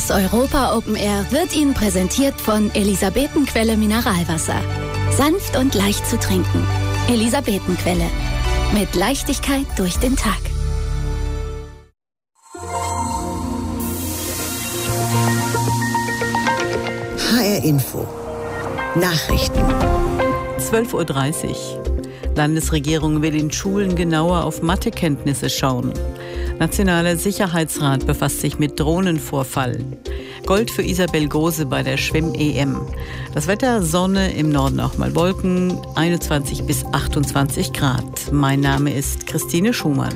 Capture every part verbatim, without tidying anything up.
Das Europa Open Air wird Ihnen präsentiert von Elisabetenquelle Mineralwasser. Sanft und leicht zu trinken. Elisabetenquelle. Mit Leichtigkeit durch den Tag. H R Info. Nachrichten. zwölf Uhr dreißig. Landesregierung will in Schulen genauer auf Mathekenntnisse schauen. Nationaler Sicherheitsrat befasst sich mit Drohnenvorfall. Gold für Isabel Gose bei der Schwimm-E M. Das Wetter: Sonne, im Norden auch mal Wolken, einundzwanzig bis achtundzwanzig Grad. Mein Name ist Christine Schumann.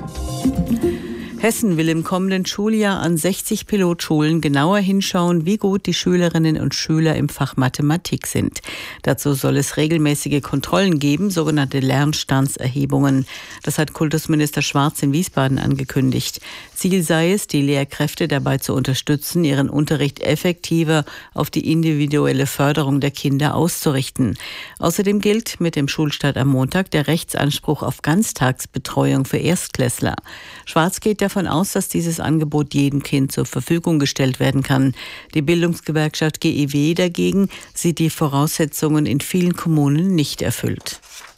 Hessen will im kommenden Schuljahr an sechzig Pilotschulen genauer hinschauen, wie gut die Schülerinnen und Schüler im Fach Mathematik sind. Dazu soll es regelmäßige Kontrollen geben, sogenannte Lernstandserhebungen. Das hat Kultusminister Schwarz in Wiesbaden angekündigt. Ziel sei es, die Lehrkräfte dabei zu unterstützen, ihren Unterricht effektiver auf die individuelle Förderung der Kinder auszurichten. Außerdem gilt mit dem Schulstart am Montag der Rechtsanspruch auf Ganztagsbetreuung für Erstklässler. Schwarz geht davon davon aus, dass dieses Angebot jedem Kind zur Verfügung gestellt werden kann. Die Bildungsgewerkschaft G E W dagegen sieht die Voraussetzungen in vielen Kommunen nicht erfüllt.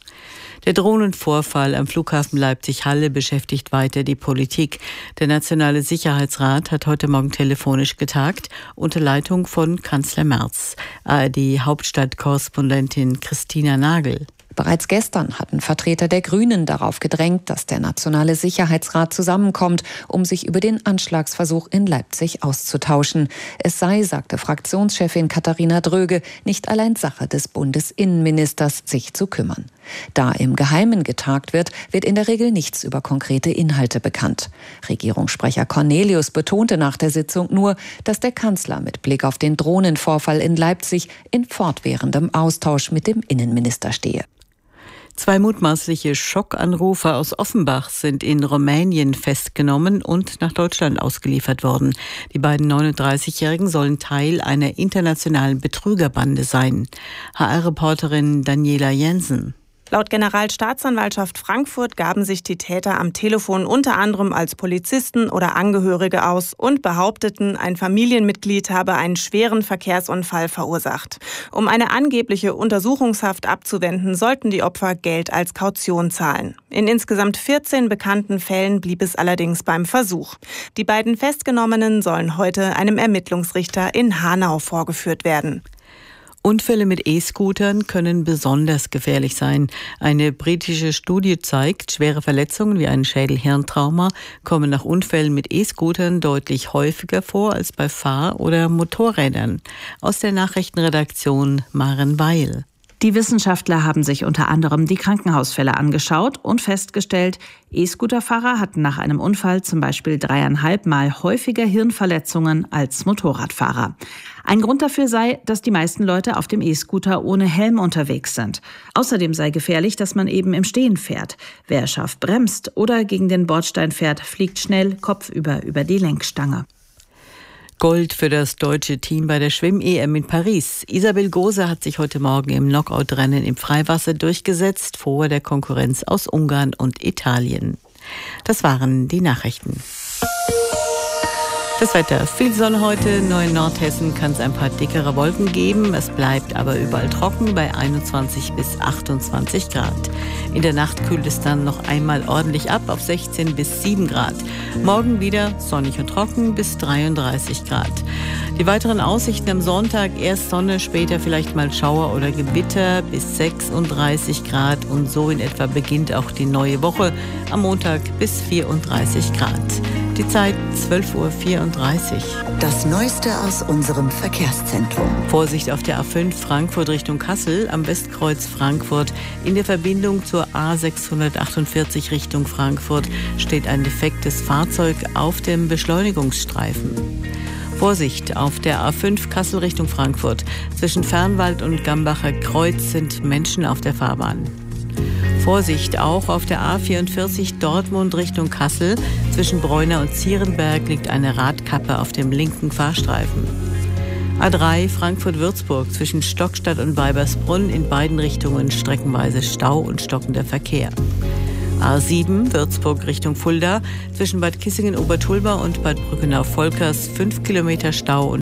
Der Drohnenvorfall am Flughafen Leipzig-Halle beschäftigt weiter die Politik. Der Nationale Sicherheitsrat hat heute Morgen telefonisch getagt, unter Leitung von Kanzler Merz. A R D-Hauptstadtkorrespondentin Christina Nagel. Bereits gestern hatten Vertreter der Grünen darauf gedrängt, dass der Nationale Sicherheitsrat zusammenkommt, um sich über den Anschlagsversuch in Leipzig auszutauschen. Es sei, sagte Fraktionschefin Katharina Dröge, nicht allein Sache des Bundesinnenministers, sich zu kümmern. Da im Geheimen getagt wird, wird in der Regel nichts über konkrete Inhalte bekannt. Regierungssprecher Cornelius betonte nach der Sitzung nur, dass der Kanzler mit Blick auf den Drohnenvorfall in Leipzig in fortwährendem Austausch mit dem Innenminister stehe. Zwei mutmaßliche Schockanrufer aus Offenbach sind in Rumänien festgenommen und nach Deutschland ausgeliefert worden. Die beiden neununddreißigjährigen sollen Teil einer internationalen Betrügerbande sein. H R-Reporterin Daniela Jensen. Laut Generalstaatsanwaltschaft Frankfurt gaben sich die Täter am Telefon unter anderem als Polizisten oder Angehörige aus und behaupteten, ein Familienmitglied habe einen schweren Verkehrsunfall verursacht. Um eine angebliche Untersuchungshaft abzuwenden, sollten die Opfer Geld als Kaution zahlen. In insgesamt vierzehn bekannten Fällen blieb es allerdings beim Versuch. Die beiden Festgenommenen sollen heute einem Ermittlungsrichter in Hanau vorgeführt werden. Unfälle mit E-Scootern können besonders gefährlich sein. Eine britische Studie zeigt, schwere Verletzungen wie ein Schädel-Hirntrauma kommen nach Unfällen mit E-Scootern deutlich häufiger vor als bei Fahr- oder Motorrädern. Aus der Nachrichtenredaktion Maren Weil. Die Wissenschaftler haben sich unter anderem die Krankenhausfälle angeschaut und festgestellt, E-Scooterfahrer hatten nach einem Unfall zum Beispiel dreieinhalb Mal häufiger Hirnverletzungen als Motorradfahrer. Ein Grund dafür sei, dass die meisten Leute auf dem E-Scooter ohne Helm unterwegs sind. Außerdem sei gefährlich, dass man eben im Stehen fährt. Wer scharf bremst oder gegen den Bordstein fährt, fliegt schnell kopfüber über die Lenkstange. Gold für das deutsche Team bei der Schwimm-E M in Paris. Isabel Gose hat sich heute Morgen im Knockout-Rennen im Freiwasser durchgesetzt, vor der Konkurrenz aus Ungarn und Italien. Das waren die Nachrichten. Das Wetter: viel Sonne heute, nur in Nordhessen kann es ein paar dickere Wolken geben. Es bleibt aber überall trocken bei einundzwanzig bis achtundzwanzig Grad. In der Nacht kühlt es dann noch einmal ordentlich ab auf sechzehn bis sieben Grad. Morgen wieder sonnig und trocken bis dreiunddreißig Grad. Die weiteren Aussichten am Sonntag: erst Sonne, später vielleicht mal Schauer oder Gewitter bis sechsunddreißig Grad. Und so in etwa beginnt auch die neue Woche. Am Montag bis vierunddreißig Grad. Die Zeit zwölf Uhr vierunddreißig. Das Neueste aus unserem Verkehrszentrum. Vorsicht auf der A fünf Frankfurt Richtung Kassel am Westkreuz Frankfurt. In der Verbindung zur A sechshundertachtundvierzig Richtung Frankfurt steht ein defektes Fahrzeug auf dem Beschleunigungsstreifen. Vorsicht auf der A fünf Kassel Richtung Frankfurt. Zwischen Fernwald und Gambacher Kreuz sind Menschen auf der Fahrbahn. Vorsicht auch auf der A vierundvierzig Dortmund Richtung Kassel. Zwischen Bräuner und Zierenberg liegt eine Radkappe auf dem linken Fahrstreifen. A drei Frankfurt-Würzburg zwischen Stockstadt und Weibersbrunn, in beiden Richtungen streckenweise Stau und stockender Verkehr. A sieben Würzburg Richtung Fulda zwischen Bad Kissingen-Obertulba und Bad Brückenau-Volkers fünf Kilometer Stau und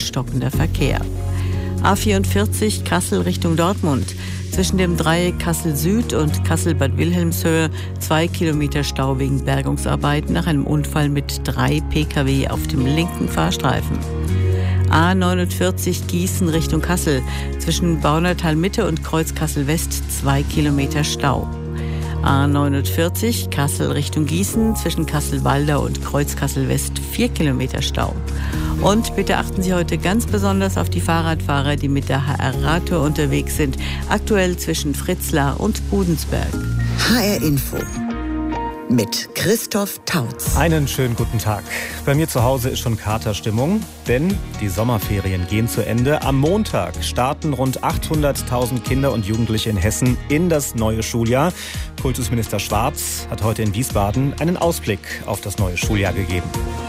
stockender Verkehr. A vierundvierzig Kassel Richtung Dortmund. Zwischen dem Dreieck Kassel Süd und Kassel-Bad Wilhelmshöhe zwei Kilometer Stau wegen Bergungsarbeiten nach einem Unfall mit drei Pkw auf dem linken Fahrstreifen. A neunundvierzig Gießen Richtung Kassel. Zwischen Baunatal Mitte und Kreuz Kassel West zwei Kilometer Stau. A neunundvierzig Kassel Richtung Gießen. Zwischen Kassel-Waldau und Kreuz Kassel West vier Kilometer Stau. Und bitte achten Sie heute ganz besonders auf die Fahrradfahrer, die mit der H R-Radtour unterwegs sind. Aktuell zwischen Fritzlar und Budensberg. H R Info mit Christoph Tautz. Einen schönen guten Tag. Bei mir zu Hause ist schon Katerstimmung, denn die Sommerferien gehen zu Ende. Am Montag starten rund achthunderttausend Kinder und Jugendliche in Hessen in das neue Schuljahr. Kultusminister Schwarz hat heute in Wiesbaden einen Ausblick auf das neue Schuljahr gegeben.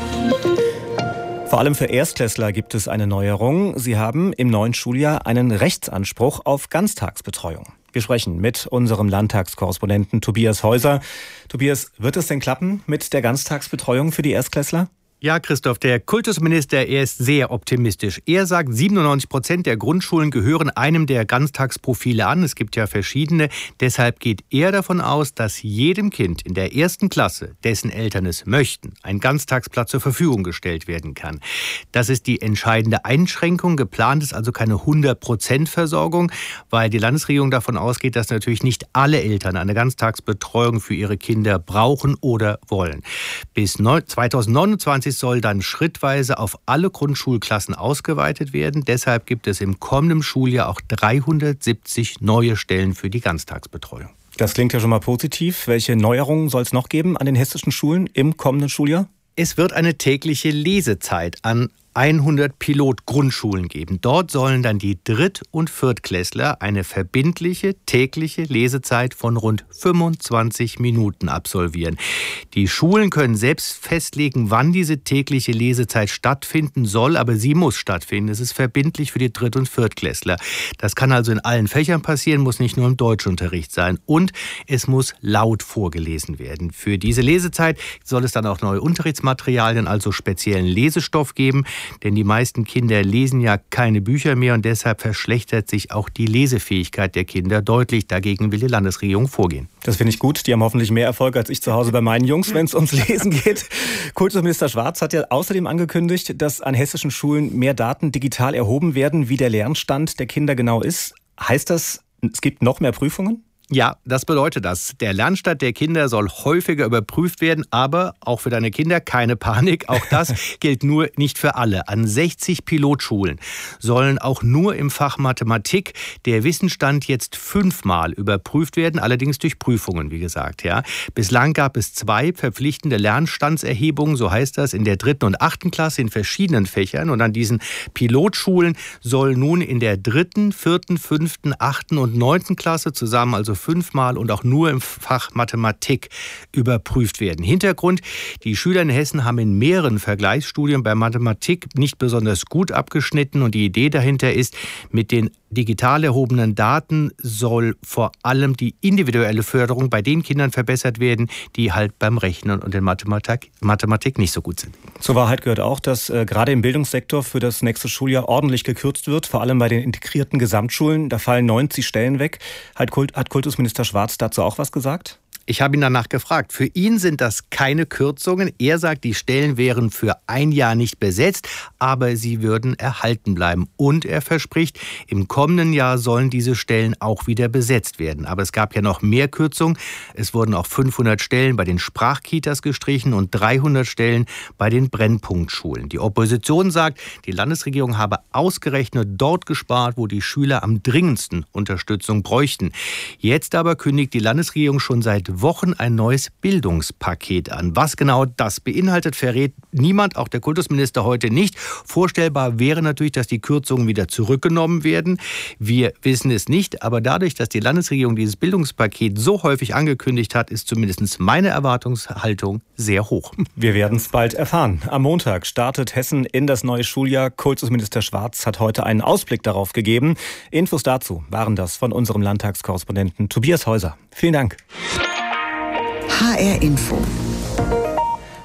Vor allem für Erstklässler gibt es eine Neuerung. Sie haben im neuen Schuljahr einen Rechtsanspruch auf Ganztagsbetreuung. Wir sprechen mit unserem Landtagskorrespondenten Tobias Häuser. Tobias, wird es denn klappen mit der Ganztagsbetreuung für die Erstklässler? Ja, Christoph, der Kultusminister, er ist sehr optimistisch. Er sagt, siebenundneunzig Prozent der Grundschulen gehören einem der Ganztagsprofile an. Es gibt ja verschiedene. Deshalb geht er davon aus, dass jedem Kind in der ersten Klasse, dessen Eltern es möchten, ein Ganztagsplatz zur Verfügung gestellt werden kann. Das ist die entscheidende Einschränkung. Geplant ist also keine hundert Prozent Versorgung, weil die Landesregierung davon ausgeht, dass natürlich nicht alle Eltern eine Ganztagsbetreuung für ihre Kinder brauchen oder wollen. Bis zweitausendneunundzwanzig soll dann schrittweise auf alle Grundschulklassen ausgeweitet werden. Deshalb gibt es im kommenden Schuljahr auch dreihundertsiebzig neue Stellen für die Ganztagsbetreuung. Das klingt ja schon mal positiv. Welche Neuerungen soll es noch geben an den hessischen Schulen im kommenden Schuljahr? Es wird eine tägliche Lesezeit an hundert Pilotgrundschulen geben. Dort sollen dann die Dritt- und Viertklässler eine verbindliche tägliche Lesezeit von rund fünfundzwanzig Minuten absolvieren. Die Schulen können selbst festlegen, wann diese tägliche Lesezeit stattfinden soll, aber sie muss stattfinden. Es ist verbindlich für die Dritt- und Viertklässler. Das kann also in allen Fächern passieren, muss nicht nur im Deutschunterricht sein. Und es muss laut vorgelesen werden. Für diese Lesezeit soll es dann auch neue Unterrichtsmaterialien, also speziellen Lesestoff geben. Denn die meisten Kinder lesen ja keine Bücher mehr und deshalb verschlechtert sich auch die Lesefähigkeit der Kinder deutlich. Dagegen will die Landesregierung vorgehen. Das finde ich gut. Die haben hoffentlich mehr Erfolg als ich zu Hause bei meinen Jungs, wenn es ums Lesen geht. Kultusminister Schwarz hat ja außerdem angekündigt, dass an hessischen Schulen mehr Daten digital erhoben werden, wie der Lernstand der Kinder genau ist. Heißt das, es gibt noch mehr Prüfungen? Ja, das bedeutet das. Der Lernstand der Kinder soll häufiger überprüft werden, aber auch für deine Kinder keine Panik. Auch das gilt nur nicht für alle. An sechzig Pilotschulen sollen auch nur im Fach Mathematik der Wissensstand jetzt fünfmal überprüft werden, allerdings durch Prüfungen, wie gesagt. Ja. Bislang gab es zwei verpflichtende Lernstandserhebungen, so heißt das, in der dritten und achten Klasse in verschiedenen Fächern. Und an diesen Pilotschulen soll nun in der dritten, vierten, fünften, achten und neunten Klasse zusammen also fünfmal und auch nur im Fach Mathematik überprüft werden. Hintergrund: Die Schüler in Hessen haben in mehreren Vergleichsstudien bei Mathematik nicht besonders gut abgeschnitten und die Idee dahinter ist, mit den digital erhobenen Daten soll vor allem die individuelle Förderung bei den Kindern verbessert werden, die halt beim Rechnen und in Mathematik, Mathematik nicht so gut sind. Zur Wahrheit gehört auch, dass äh, gerade im Bildungssektor für das nächste Schuljahr ordentlich gekürzt wird, vor allem bei den integrierten Gesamtschulen. Da fallen neunzig Stellen weg. Hat, Kult, hat Kultusminister Schwarz dazu auch was gesagt? Ich habe ihn danach gefragt. Für ihn sind das keine Kürzungen. Er sagt, die Stellen wären für ein Jahr nicht besetzt, aber sie würden erhalten bleiben. Und er verspricht, im kommenden Jahr sollen diese Stellen auch wieder besetzt werden. Aber es gab ja noch mehr Kürzungen. Es wurden auch fünfhundert Stellen bei den Sprachkitas gestrichen und dreihundert Stellen bei den Brennpunktschulen. Die Opposition sagt, die Landesregierung habe ausgerechnet dort gespart, wo die Schüler am dringendsten Unterstützung bräuchten. Jetzt aber kündigt die Landesregierung schon seit Wochen ein neues Bildungspaket an. Was genau das beinhaltet, verrät niemand, auch der Kultusminister heute nicht. Vorstellbar wäre natürlich, dass die Kürzungen wieder zurückgenommen werden. Wir wissen es nicht, aber dadurch, dass die Landesregierung dieses Bildungspaket so häufig angekündigt hat, ist zumindest meine Erwartungshaltung sehr hoch. Wir werden es bald erfahren. Am Montag startet Hessen in das neue Schuljahr. Kultusminister Schwarz hat heute einen Ausblick darauf gegeben. Infos dazu waren das von unserem Landtagskorrespondenten Tobias Häuser. Vielen Dank. H R Info.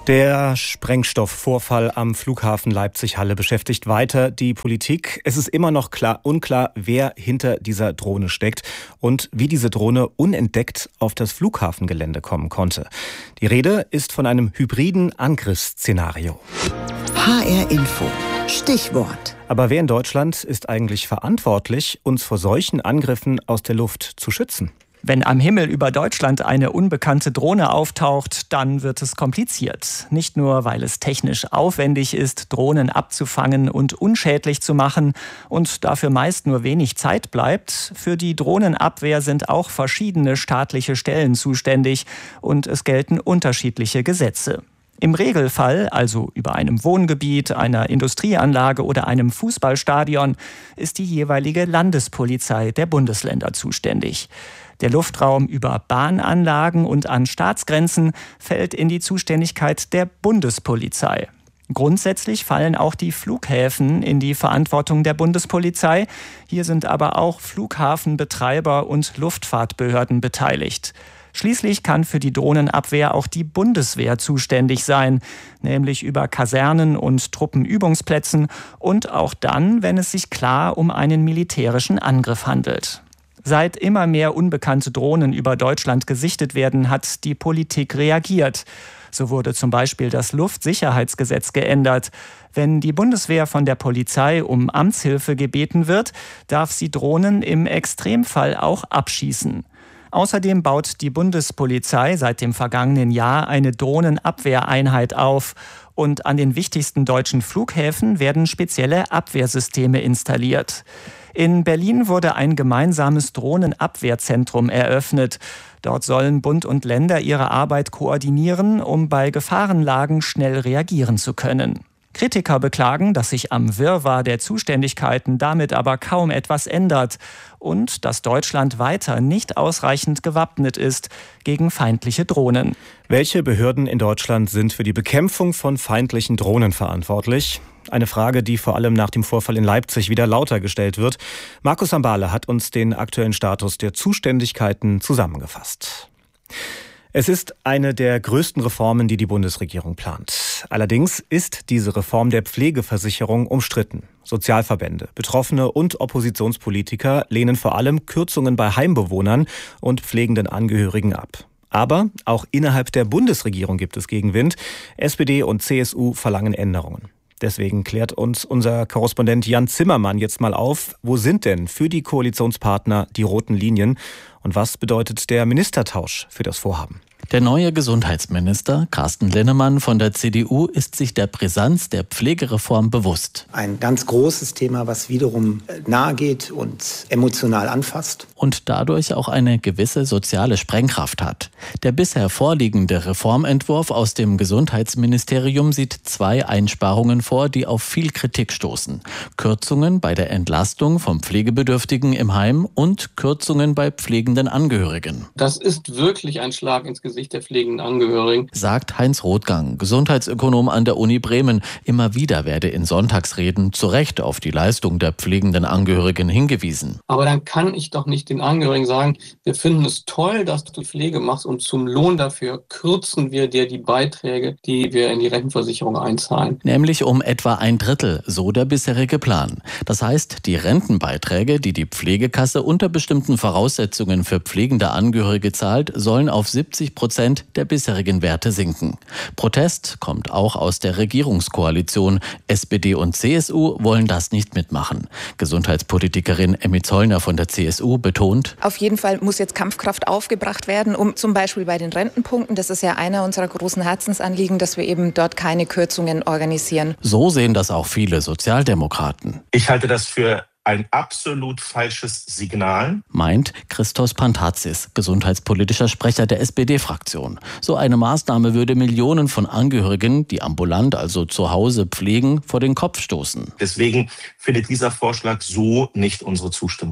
Der Sprengstoffvorfall am Flughafen Leipzig-Halle beschäftigt weiter die Politik. Es ist immer noch klar, unklar, wer hinter dieser Drohne steckt und wie diese Drohne unentdeckt auf das Flughafengelände kommen konnte. Die Rede ist von einem hybriden Angriffsszenario. H R Info. Stichwort. Aber wer in Deutschland ist eigentlich verantwortlich, uns vor solchen Angriffen aus der Luft zu schützen? Wenn am Himmel über Deutschland eine unbekannte Drohne auftaucht, dann wird es kompliziert. Nicht nur, weil es technisch aufwendig ist, Drohnen abzufangen und unschädlich zu machen und dafür meist nur wenig Zeit bleibt. Für die Drohnenabwehr sind auch verschiedene staatliche Stellen zuständig und es gelten unterschiedliche Gesetze. Im Regelfall, also über einem Wohngebiet, einer Industrieanlage oder einem Fußballstadion, ist die jeweilige Landespolizei der Bundesländer zuständig. Der Luftraum über Bahnanlagen und an Staatsgrenzen fällt in die Zuständigkeit der Bundespolizei. Grundsätzlich fallen auch die Flughäfen in die Verantwortung der Bundespolizei. Hier sind aber auch Flughafenbetreiber und Luftfahrtbehörden beteiligt. Schließlich kann für die Drohnenabwehr auch die Bundeswehr zuständig sein, nämlich über Kasernen und Truppenübungsplätzen und auch dann, wenn es sich klar um einen militärischen Angriff handelt. Seit immer mehr unbekannte Drohnen über Deutschland gesichtet werden, hat die Politik reagiert. So wurde zum Beispiel das Luftsicherheitsgesetz geändert. Wenn die Bundeswehr von der Polizei um Amtshilfe gebeten wird, darf sie Drohnen im Extremfall auch abschießen. Außerdem baut die Bundespolizei seit dem vergangenen Jahr eine Drohnenabwehreinheit auf. Und an den wichtigsten deutschen Flughäfen werden spezielle Abwehrsysteme installiert. In Berlin wurde ein gemeinsames Drohnenabwehrzentrum eröffnet. Dort sollen Bund und Länder ihre Arbeit koordinieren, um bei Gefahrenlagen schnell reagieren zu können. Kritiker beklagen, dass sich am Wirrwarr der Zuständigkeiten damit aber kaum etwas ändert und dass Deutschland weiter nicht ausreichend gewappnet ist gegen feindliche Drohnen. Welche Behörden in Deutschland sind für die Bekämpfung von feindlichen Drohnen verantwortlich? Eine Frage, die vor allem nach dem Vorfall in Leipzig wieder lauter gestellt wird. Markus Sambale hat uns den aktuellen Status der Zuständigkeiten zusammengefasst. Es ist eine der größten Reformen, die die Bundesregierung plant. Allerdings ist diese Reform der Pflegeversicherung umstritten. Sozialverbände, Betroffene und Oppositionspolitiker lehnen vor allem Kürzungen bei Heimbewohnern und pflegenden Angehörigen ab. Aber auch innerhalb der Bundesregierung gibt es Gegenwind. S P D und C S U verlangen Änderungen. Deswegen klärt uns unser Korrespondent Jan Zimmermann jetzt mal auf, wo sind denn für die Koalitionspartner die roten Linien und was bedeutet der Ministertausch für das Vorhaben? Der neue Gesundheitsminister Carsten Linnemann von der C D U ist sich der Brisanz der Pflegereform bewusst. Ein ganz großes Thema, was wiederum nahe geht und emotional anfasst. Und dadurch auch eine gewisse soziale Sprengkraft hat. Der bisher vorliegende Reformentwurf aus dem Gesundheitsministerium sieht zwei Einsparungen vor, die auf viel Kritik stoßen. Kürzungen bei der Entlastung von Pflegebedürftigen im Heim und Kürzungen bei pflegenden Angehörigen. Das ist wirklich ein Schlag ins Gesicht der pflegenden Angehörigen, sagt Heinz Rothgang, Gesundheitsökonom an der Uni Bremen. Immer wieder werde in Sonntagsreden zu Recht auf die Leistung der pflegenden Angehörigen hingewiesen. Aber dann kann ich doch nicht den Angehörigen sagen, wir finden es toll, dass du Pflege machst und zum Lohn dafür kürzen wir dir die Beiträge, die wir in die Rentenversicherung einzahlen. Nämlich um etwa ein Drittel, so der bisherige Plan. Das heißt, die Rentenbeiträge, die die Pflegekasse unter bestimmten Voraussetzungen für pflegende Angehörige zahlt, sollen auf siebzig Prozent der bisherigen Werte sinken. Protest kommt auch aus der Regierungskoalition. S P D und C S U wollen das nicht mitmachen. Gesundheitspolitikerin Emmy Zollner von der C S U betont: Auf jeden Fall muss jetzt Kampfkraft aufgebracht werden, um zum Beispiel bei den Rentenpunkten, das ist ja einer unserer großen Herzensanliegen, dass wir eben dort keine Kürzungen organisieren. So sehen das auch viele Sozialdemokraten. Ich halte das für ein absolut falsches Signal, meint Christos Pantazis, gesundheitspolitischer Sprecher der S P D-Fraktion. So eine Maßnahme würde Millionen von Angehörigen, die ambulant, also zu Hause pflegen, vor den Kopf stoßen. Deswegen findet dieser Vorschlag so nicht unsere Zustimmung.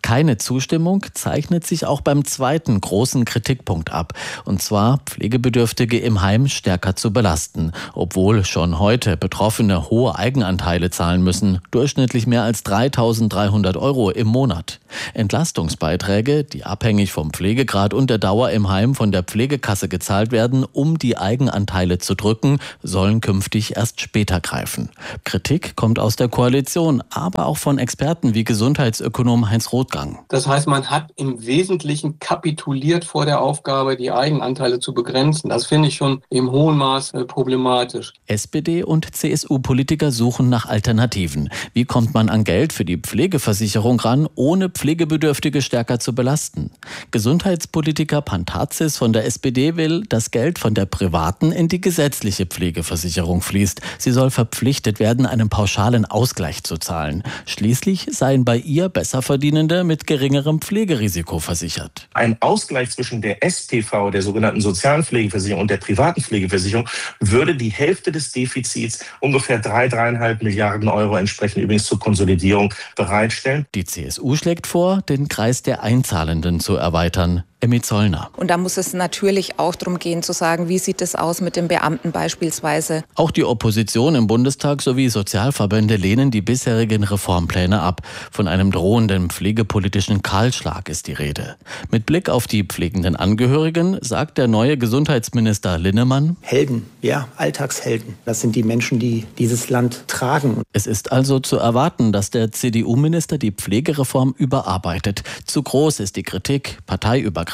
Keine Zustimmung zeichnet sich auch beim zweiten großen Kritikpunkt ab, und zwar Pflegebedürftige im Heim stärker zu belasten, obwohl schon heute Betroffene hohe Eigenanteile zahlen müssen, durchschnittlich mehr als dreitausenddreihundert Euro im Monat. Entlastungsbeiträge, die abhängig vom Pflegegrad und der Dauer im Heim von der Pflegekasse gezahlt werden, um die Eigenanteile zu drücken, sollen künftig erst später greifen. Kritik kommt aus der Koalition, aber auch von Experten wie Gesundheitsökonom Heinz Rothgang. Das heißt, man hat im Wesentlichen kapituliert vor der Aufgabe, die Eigenanteile zu begrenzen. Das finde ich schon im hohen Maß problematisch. S P D und C S U-Politiker suchen nach Alternativen. Wie kommt man an Geld für die Pflegeversicherung ran, ohne Pflegebedürftige stärker zu belasten? Gesundheitspolitiker Pantazis von der S P D will, dass Geld von der privaten in die gesetzliche Pflegeversicherung fließt. Sie soll verpflichtet werden, einen pauschalen Ausgleich zu zahlen. Schließlich seien bei ihr Besserverdienende mit geringerem Pflegerisiko versichert. Ein Ausgleich zwischen der S P V, der sogenannten sozialen Pflegeversicherung, und der privaten Pflegeversicherung würde die Hälfte des Defizits, ungefähr drei, dreieinhalb Milliarden Euro, entsprechend übrigens zur Konsolidierung bereitstellen. Die C S U schlägt vor, den Kreis der Einzahlenden zu erweitern. Emmy Zollner. Und da muss es natürlich auch darum gehen zu sagen, wie sieht es aus mit den Beamten beispielsweise. Auch die Opposition im Bundestag sowie Sozialverbände lehnen die bisherigen Reformpläne ab. Von einem drohenden pflegepolitischen Kahlschlag ist die Rede. Mit Blick auf die pflegenden Angehörigen sagt der neue Gesundheitsminister Linnemann: Helden, ja, Alltagshelden. Das sind die Menschen, die dieses Land tragen. Es ist also zu erwarten, dass der C D U-Minister die Pflegereform überarbeitet. Zu groß ist die Kritik, parteiübergreifend.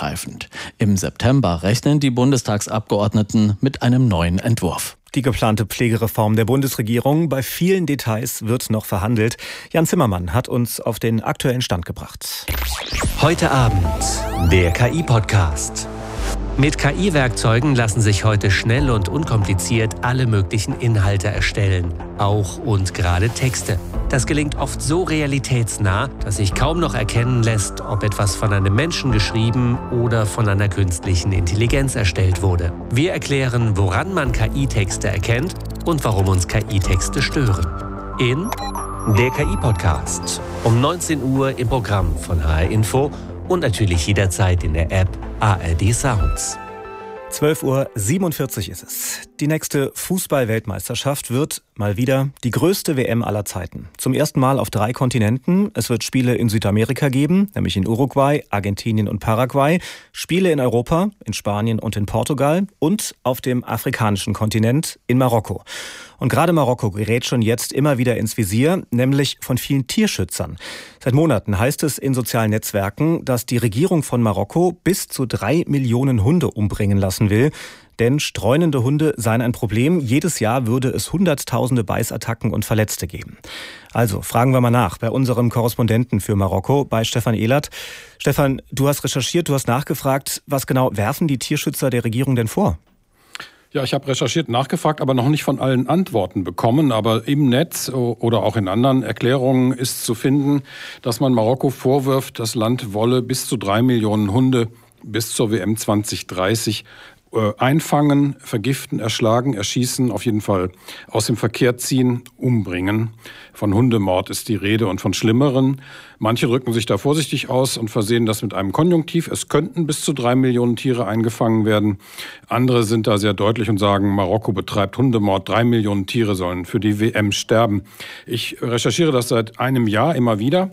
Im September rechnen die Bundestagsabgeordneten mit einem neuen Entwurf. Die geplante Pflegereform der Bundesregierung, bei vielen Details wird noch verhandelt. Jan Zimmermann hat uns auf den aktuellen Stand gebracht. Heute Abend der K I-Podcast. Mit K I-Werkzeugen lassen sich heute schnell und unkompliziert alle möglichen Inhalte erstellen, auch und gerade Texte. Das gelingt oft so realitätsnah, dass sich kaum noch erkennen lässt, ob etwas von einem Menschen geschrieben oder von einer künstlichen Intelligenz erstellt wurde. Wir erklären, woran man K I-Texte erkennt und warum uns K I-Texte stören. In der K I-Podcast um neunzehn Uhr im Programm von H R Info und natürlich jederzeit in der App A R D Sounds. zwölf Uhr siebenundvierzig ist es. Die nächste Fußball-Weltmeisterschaft wird mal wieder die größte W M aller Zeiten. Zum ersten Mal auf drei Kontinenten. Es wird Spiele in Südamerika geben, nämlich in Uruguay, Argentinien und Paraguay. Spiele in Europa, in Spanien und in Portugal. Und auf dem afrikanischen Kontinent in Marokko. Und gerade Marokko gerät schon jetzt immer wieder ins Visier, nämlich von vielen Tierschützern. Seit Monaten heißt es in sozialen Netzwerken, dass die Regierung von Marokko bis zu drei Millionen Hunde umbringen lassen will. Denn streunende Hunde seien ein Problem. Jedes Jahr würde es hunderttausende Beißattacken und Verletzte geben. Also fragen wir mal nach bei unserem Korrespondenten für Marokko, bei Stefan Ehlert. Stefan, du hast recherchiert, du hast nachgefragt. Was genau werfen die Tierschützer der Regierung denn vor? Ja, ich habe recherchiert, nachgefragt, aber noch nicht von allen Antworten bekommen. Aber im Netz oder auch in anderen Erklärungen ist zu finden, dass man Marokko vorwirft, das Land wolle bis zu drei Millionen Hunde bis zur W M zwanzig dreißig einfangen, vergiften, erschlagen, erschießen, auf jeden Fall aus dem Verkehr ziehen, umbringen. Von Hundemord ist die Rede und von Schlimmeren. Manche drücken sich da vorsichtig aus und versehen das mit einem Konjunktiv. Es könnten bis zu drei Millionen Tiere eingefangen werden. Andere sind da sehr deutlich und sagen, Marokko betreibt Hundemord. Drei Millionen Tiere sollen für die W M sterben. Ich recherchiere das seit einem Jahr immer wieder.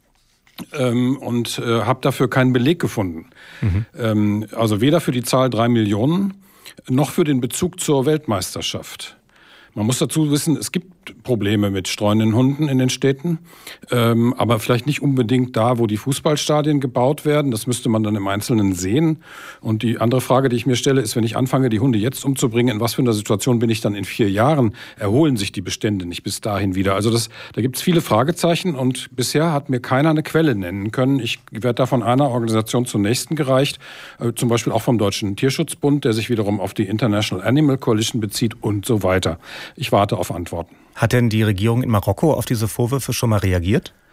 Ähm, und äh, habe dafür keinen Beleg gefunden. Mhm. Ähm, also weder für die Zahl drei Millionen, noch für den Bezug zur Weltmeisterschaft. Man muss dazu wissen, es gibt Probleme mit streunenden Hunden in den Städten, ähm, aber vielleicht nicht unbedingt da, wo die Fußballstadien gebaut werden. Das müsste man dann im Einzelnen sehen. Und die andere Frage, die ich mir stelle, ist, wenn ich anfange, die Hunde jetzt umzubringen, in was für einer Situation bin ich dann in vier Jahren? Erholen sich die Bestände nicht bis dahin wieder? Also das, da gibt es viele Fragezeichen und bisher hat mir keiner eine Quelle nennen können. Ich werde da von einer Organisation zur nächsten gereicht, äh, zum Beispiel auch vom Deutschen Tierschutzbund, der sich wiederum auf die International Animal Coalition bezieht und so weiter. Ich warte auf Antworten. Hat denn die Regierung in Marokko auf diese Vorwürfe schon mal reagiert?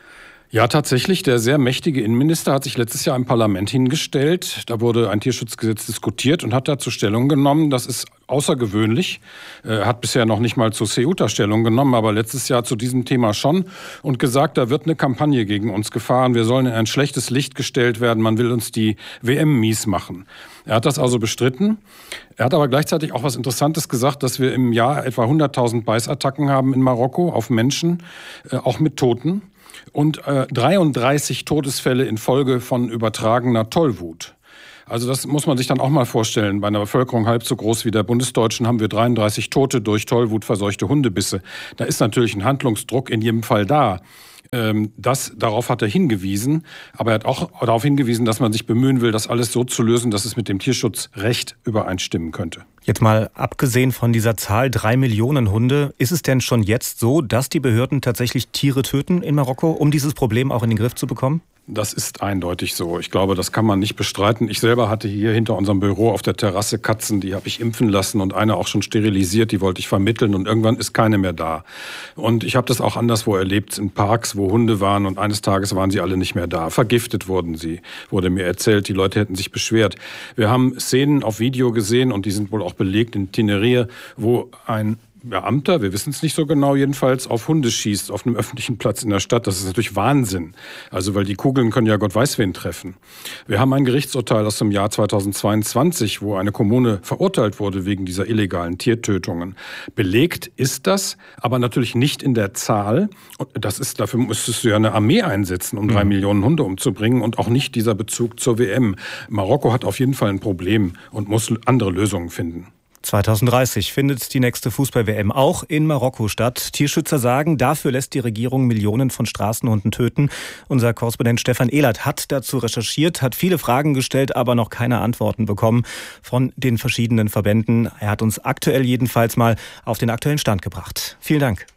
Ja, tatsächlich. Der sehr mächtige Innenminister hat sich letztes Jahr im Parlament hingestellt. Da wurde ein Tierschutzgesetz diskutiert und hat dazu Stellung genommen. Das ist außergewöhnlich. Er hat bisher noch nicht mal zu Ceuta Stellung genommen, aber letztes Jahr zu diesem Thema schon und gesagt, da wird eine Kampagne gegen uns gefahren. Wir sollen in ein schlechtes Licht gestellt werden. Man will uns die W M mies machen. Er hat das also bestritten. Er hat aber gleichzeitig auch was Interessantes gesagt, dass wir im Jahr etwa hunderttausend Beißattacken haben in Marokko auf Menschen, auch mit Toten. Und äh, dreiunddreißig Todesfälle infolge von übertragener Tollwut. Also das muss man sich dann auch mal vorstellen. Bei einer Bevölkerung halb so groß wie der bundesdeutschen haben wir dreiunddreißig Tote durch Tollwut verseuchte Hundebisse. Da ist natürlich ein Handlungsdruck in jedem Fall da. Ähm, das, darauf hat er hingewiesen. Aber er hat auch darauf hingewiesen, dass man sich bemühen will, das alles so zu lösen, dass es mit dem Tierschutzrecht übereinstimmen könnte. Jetzt mal abgesehen von dieser Zahl, drei Millionen Hunde, ist es denn schon jetzt so, dass die Behörden tatsächlich Tiere töten in Marokko, um dieses Problem auch in den Griff zu bekommen? Das ist eindeutig so. Ich glaube, das kann man nicht bestreiten. Ich selber hatte hier hinter unserem Büro auf der Terrasse Katzen, die habe ich impfen lassen und eine auch schon sterilisiert, die wollte ich vermitteln und irgendwann ist keine mehr da. Und ich habe das auch anderswo erlebt, in Parks, wo Hunde waren und eines Tages waren sie alle nicht mehr da. Vergiftet wurden sie, wurde mir erzählt, die Leute hätten sich beschwert. Wir haben Szenen auf Video gesehen und die sind wohl auch belegt in Teneriffa, wo ein Beamter, wir wissen es nicht so genau jedenfalls, auf Hunde schießt auf einem öffentlichen Platz in der Stadt. Das ist natürlich Wahnsinn. Also weil die Kugeln können ja Gott weiß wen treffen. Wir haben ein Gerichtsurteil aus dem Jahr zweitausendzweiundzwanzig, wo eine Kommune verurteilt wurde wegen dieser illegalen Tiertötungen. Belegt ist das, aber natürlich nicht in der Zahl. Und das ist, dafür müsstest du ja eine Armee einsetzen, um drei mhm. Millionen Hunde umzubringen und auch nicht dieser Bezug zur W M. Marokko hat auf jeden Fall ein Problem und muss andere Lösungen finden. zweitausenddreißig findet die nächste Fußball-W M auch in Marokko statt. Tierschützer sagen, dafür lässt die Regierung Millionen von Straßenhunden töten. Unser Korrespondent Stefan Ehlert hat dazu recherchiert, hat viele Fragen gestellt, aber noch keine Antworten bekommen von den verschiedenen Verbänden. Er hat uns aktuell jedenfalls mal auf den aktuellen Stand gebracht. Vielen Dank.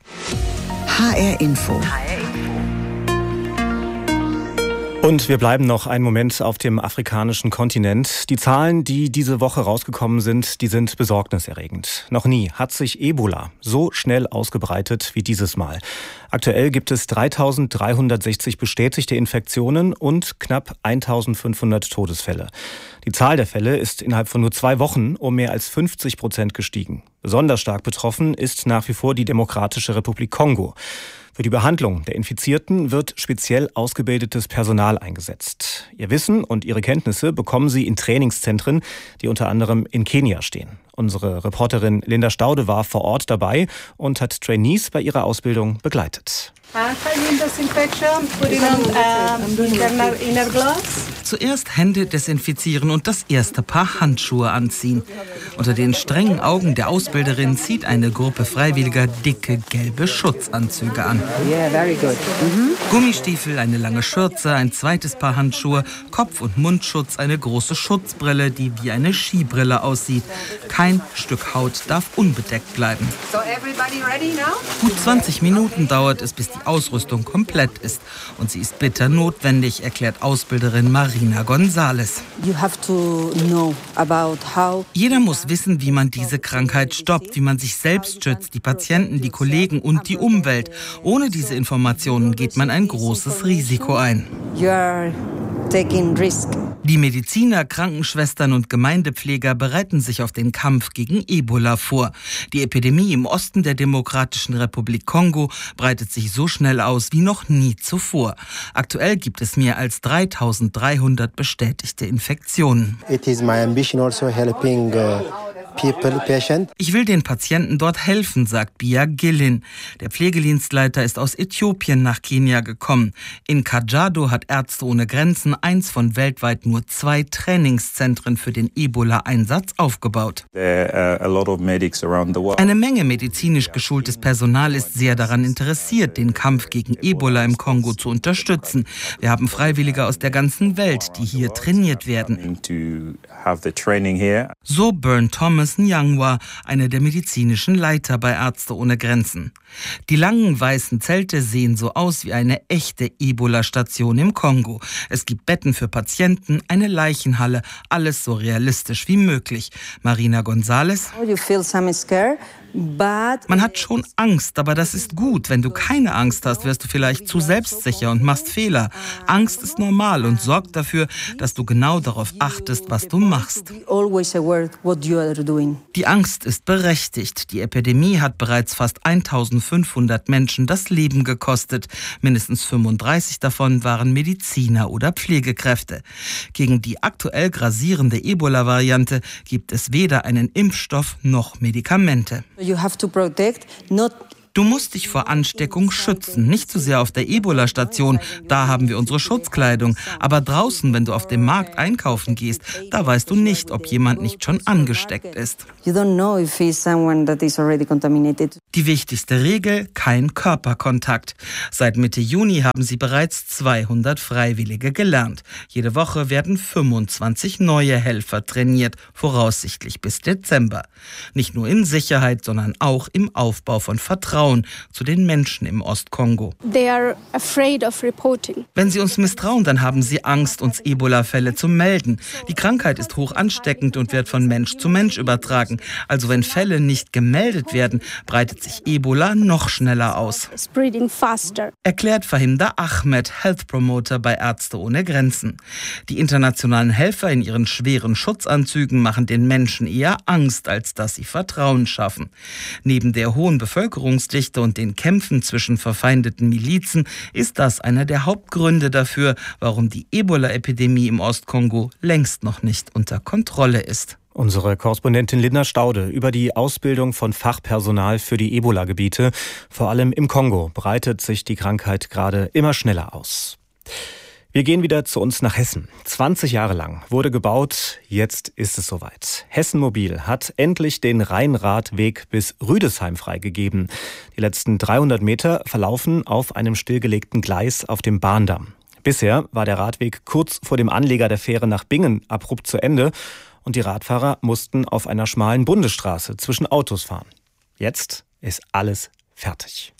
H R Info. Und wir bleiben noch einen Moment auf dem afrikanischen Kontinent. Die Zahlen, die diese Woche rausgekommen sind, die sind besorgniserregend. Noch nie hat sich Ebola so schnell ausgebreitet wie dieses Mal. Aktuell gibt es dreitausenddreihundertsechzig bestätigte Infektionen und knapp eintausendfünfhundert Todesfälle. Die Zahl der Fälle ist innerhalb von nur zwei Wochen um mehr als fünfzig Prozent gestiegen. Besonders stark betroffen ist nach wie vor die Demokratische Republik Kongo. Für die Behandlung der Infizierten wird speziell ausgebildetes Personal eingesetzt. Ihr Wissen und ihre Kenntnisse bekommen sie in Trainingszentren, die unter anderem in Kenia stehen. Unsere Reporterin Linda Staude war vor Ort dabei und hat Trainees bei ihrer Ausbildung begleitet. Zuerst Hände desinfizieren und das erste Paar Handschuhe anziehen. Unter den strengen Augen der Ausbilderin zieht eine Gruppe Freiwilliger dicke gelbe Schutzanzüge an. Yeah, very good. Mhm. Gummistiefel, eine lange Schürze, ein zweites Paar Handschuhe, Kopf- und Mundschutz, eine große Schutzbrille, die wie eine Skibrille aussieht. Kein Stück Haut darf unbedeckt bleiben. So everybody ready now? Gut zwanzig Minuten dauert es, bis die Ausrüstung komplett ist. Und sie ist bitter notwendig, erklärt Ausbilderin Marina González. You have to know about how Jeder muss wissen, wie man diese Krankheit stoppt, wie man sich selbst schützt, die Patienten, die Kollegen und die Umwelt. Ohne diese Informationen geht man ein großes Risiko ein. you are taking risk. Die Mediziner, Krankenschwestern und Gemeindepfleger bereiten sich auf den Kampf gegen Ebola vor. Die Epidemie im Osten der Demokratischen Republik Kongo breitet sich so schnell aus wie noch nie zuvor. Aktuell gibt es mehr als dreitausenddreihundert bestätigte Infektionen. It is my ambition also helping uh People, patient. Ich will den Patienten dort helfen, sagt Bia Gillin. Der Pflegedienstleiter ist aus Äthiopien nach Kenia gekommen. In Kajiado hat Ärzte ohne Grenzen eins von weltweit nur zwei Trainingszentren für den Ebola-Einsatz aufgebaut. Eine Menge medizinisch geschultes Personal ist sehr daran interessiert, den Kampf gegen Ebola im Kongo zu unterstützen. Wir haben Freiwillige aus der ganzen Welt, die hier trainiert werden. So Bern Thomas Nyangwa, einer der medizinischen Leiter bei Ärzte ohne Grenzen. Die langen weißen Zelte sehen so aus wie eine echte Ebola-Station im Kongo. Es gibt Betten für Patienten, eine Leichenhalle, alles so realistisch wie möglich. Marina González. You feel some scare. Man hat schon Angst, aber das ist gut. Wenn du keine Angst hast, wirst du vielleicht zu selbstsicher und machst Fehler. Angst ist normal und sorgt dafür, dass du genau darauf achtest, was du machst. Die Angst ist berechtigt. Die Epidemie hat bereits fast eintausendfünfhundert Menschen das Leben gekostet. Mindestens fünfunddreißig davon waren Mediziner oder Pflegekräfte. Gegen die aktuell grassierende Ebola-Variante gibt es weder einen Impfstoff noch Medikamente. You have to protect, not Du musst dich vor Ansteckung schützen, nicht so sehr auf der Ebola-Station, da haben wir unsere Schutzkleidung. Aber draußen, wenn du auf dem Markt einkaufen gehst, da weißt du nicht, ob jemand nicht schon angesteckt ist. You don't know if it's someone that is already contaminated. Die wichtigste Regel, kein Körperkontakt. Seit Mitte Juni haben sie bereits zweihundert Freiwillige gelernt. Jede Woche werden fünfundzwanzig neue Helfer trainiert, voraussichtlich bis Dezember. Nicht nur in Sicherheit, sondern auch im Aufbau von Vertrauen zu den Menschen im Ostkongo. They are afraid of reporting. Wenn sie uns misstrauen, dann haben sie Angst, uns Ebola-Fälle zu melden. Die Krankheit ist hoch ansteckend und wird von Mensch zu Mensch übertragen. Also wenn Fälle nicht gemeldet werden, breitet sich Ebola noch schneller aus. Spreading faster. Erklärt Fahimda Ahmed, Health Promoter bei Ärzte ohne Grenzen. Die internationalen Helfer in ihren schweren Schutzanzügen machen den Menschen eher Angst, als dass sie Vertrauen schaffen. Neben der hohen Bevölkerungsdichte und den Kämpfen zwischen verfeindeten Milizen ist das einer der Hauptgründe dafür, warum die Ebola-Epidemie im Ostkongo längst noch nicht unter Kontrolle ist. Unsere Korrespondentin Linda Staude über die Ausbildung von Fachpersonal für die Ebola-Gebiete. Vor allem im Kongo breitet sich die Krankheit gerade immer schneller aus. Wir gehen wieder zu uns nach Hessen. zwanzig Jahre lang wurde gebaut, jetzt ist es soweit. Hessen Mobil hat endlich den Rheinradweg bis Rüdesheim freigegeben. Die letzten dreihundert Meter verlaufen auf einem stillgelegten Gleis auf dem Bahndamm. Bisher war der Radweg kurz vor dem Anleger der Fähre nach Bingen abrupt zu Ende und die Radfahrer mussten auf einer schmalen Bundesstraße zwischen Autos fahren. Jetzt ist alles fertig.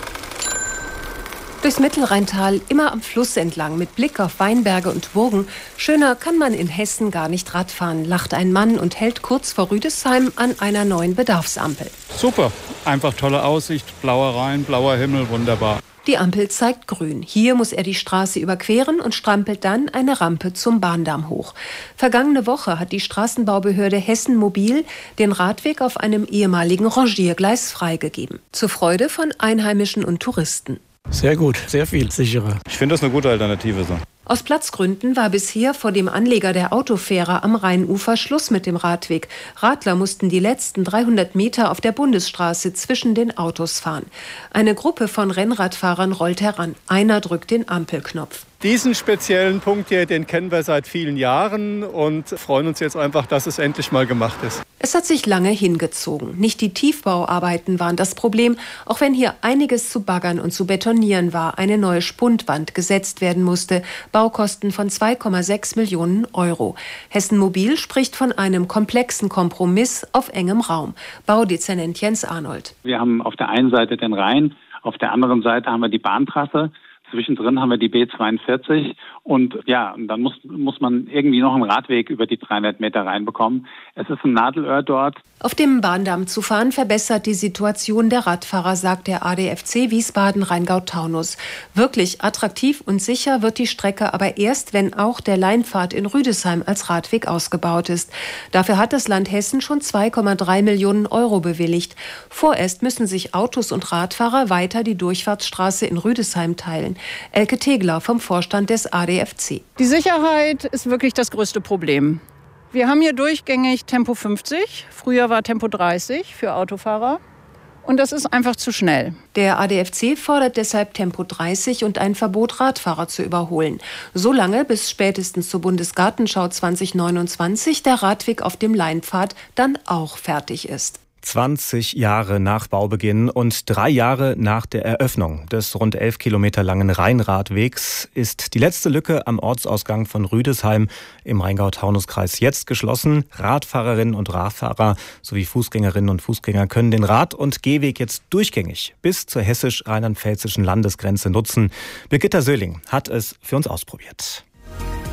Durchs Mittelrheintal, immer am Fluss entlang, mit Blick auf Weinberge und Burgen. Schöner kann man in Hessen gar nicht Radfahren, lacht ein Mann und hält kurz vor Rüdesheim an einer neuen Bedarfsampel. Super, einfach tolle Aussicht, blauer Rhein, blauer Himmel, wunderbar. Die Ampel zeigt grün. Hier muss er die Straße überqueren und strampelt dann eine Rampe zum Bahndamm hoch. Vergangene Woche hat die Straßenbaubehörde Hessen Mobil den Radweg auf einem ehemaligen Rangiergleis freigegeben. Zur Freude von Einheimischen und Touristen. Sehr gut, sehr viel sicherer. Ich finde das eine gute Alternative so. Aus Platzgründen war bisher vor dem Anleger der Autofähre am Rheinufer Schluss mit dem Radweg. Radler mussten die letzten dreihundert Meter auf der Bundesstraße zwischen den Autos fahren. Eine Gruppe von Rennradfahrern rollt heran. Einer drückt den Ampelknopf. Diesen speziellen Punkt hier, den kennen wir seit vielen Jahren und freuen uns jetzt einfach, dass es endlich mal gemacht ist. Es hat sich lange hingezogen. Nicht die Tiefbauarbeiten waren das Problem, auch wenn hier einiges zu baggern und zu betonieren war. Eine neue Spundwand gesetzt werden musste. Baukosten von zwei Komma sechs Millionen Euro. Hessen Mobil spricht von einem komplexen Kompromiss auf engem Raum. Baudezernent Jens Arnold. Wir haben auf der einen Seite den Rhein, auf der anderen Seite haben wir die Bahntrasse. Zwischendrin haben wir die B zweiundvierzig und ja, dann muss, muss man irgendwie noch einen Radweg über die dreihundert Meter reinbekommen. Es ist ein Nadelöhr dort. Auf dem Bahndamm zu fahren verbessert die Situation der Radfahrer, sagt der A D F C Wiesbaden-Rheingau-Taunus. Wirklich attraktiv und sicher wird die Strecke aber erst, wenn auch der Leinpfad in Rüdesheim als Radweg ausgebaut ist. Dafür hat das Land Hessen schon zwei Komma drei Millionen Euro bewilligt. Vorerst müssen sich Autos und Radfahrer weiter die Durchfahrtsstraße in Rüdesheim teilen. Elke Tegler vom Vorstand des A D F C. Die Sicherheit ist wirklich das größte Problem. Wir haben hier durchgängig Tempo fünfzig. Früher war Tempo dreißig für Autofahrer. Und das ist einfach zu schnell. Der A D F C fordert deshalb Tempo dreißig und ein Verbot, Radfahrer zu überholen. So lange, bis spätestens zur Bundesgartenschau zwanzig neunundzwanzig der Radweg auf dem Leinpfad dann auch fertig ist. zwanzig Jahre nach Baubeginn und drei Jahre nach der Eröffnung des rund elf Kilometer langen Rheinradwegs ist die letzte Lücke am Ortsausgang von Rüdesheim im Rheingau-Taunus-Kreis jetzt geschlossen. Radfahrerinnen und Radfahrer sowie Fußgängerinnen und Fußgänger können den Rad- und Gehweg jetzt durchgängig bis zur hessisch-rheinland-pfälzischen Landesgrenze nutzen. Birgitta Söhling hat es für uns ausprobiert.